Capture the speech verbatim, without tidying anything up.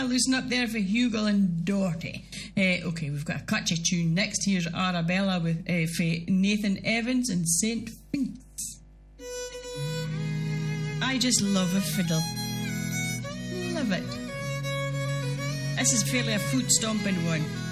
loosen up there for Hugo and Dorothy. Uh, okay, we've got a catchy tune next. Here's Arabella with uh, for Nathan Evans and Saint Finks. I just love a fiddle. Love it. This is fairly a foot stomping one.